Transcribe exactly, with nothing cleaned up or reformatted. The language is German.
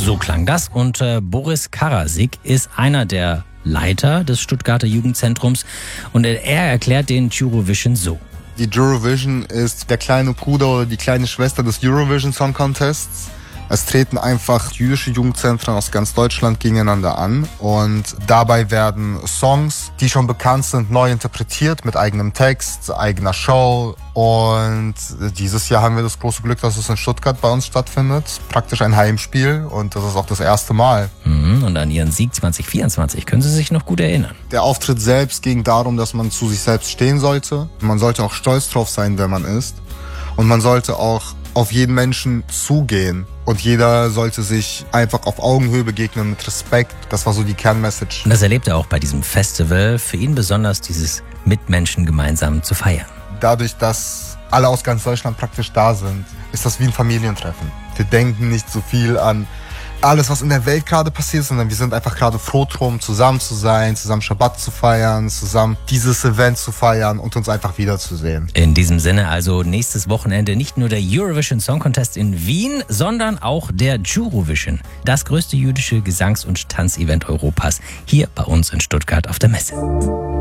So klang das. Und äh, Boris Karasik ist einer der Leiter des Stuttgarter Jugendzentrums. Und er erklärt den Eurovision so. Die Eurovision ist der kleine Bruder oder die kleine Schwester des Eurovision Song Contests. Es treten einfach jüdische Jugendzentren aus ganz Deutschland gegeneinander an und dabei werden Songs, die schon bekannt sind, neu interpretiert mit eigenem Text, eigener Show. Und dieses Jahr haben wir das große Glück, dass es in Stuttgart bei uns stattfindet. Praktisch ein Heimspiel und das ist auch das erste Mal. Mhm, und an Ihren Sieg zwanzig vierundzwanzig können Sie sich noch gut erinnern. Der Auftritt selbst ging darum, dass man zu sich selbst stehen sollte. Man sollte auch stolz drauf sein, wer man ist. Und man sollte auch auf jeden Menschen zugehen. Und jeder sollte sich einfach auf Augenhöhe begegnen mit Respekt. Das war so die Kernmessage. Und das erlebt er auch bei diesem Festival. Für ihn besonders dieses mit Menschen gemeinsam zu feiern. Dadurch, dass alle aus ganz Deutschland praktisch da sind, ist das wie ein Familientreffen. Wir denken nicht so viel an alles, was in der Welt gerade passiert, sondern wir sind einfach gerade froh drum, zusammen zu sein, zusammen Schabbat zu feiern, zusammen dieses Event zu feiern und uns einfach wiederzusehen. In diesem Sinne also nächstes Wochenende nicht nur der Eurovision Song Contest in Wien, sondern auch der Jurovision, das größte jüdische Gesangs- und Tanzevent Europas, hier bei uns in Stuttgart auf der Messe.